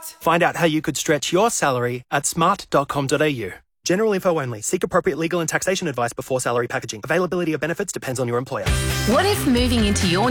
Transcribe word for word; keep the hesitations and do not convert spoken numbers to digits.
What? Find out how you could stretch your salary at smart dot com dot a u. General info only. Seek appropriate legal and taxation advice before salary packaging. Availability of benefits depends on your employer. What if moving into your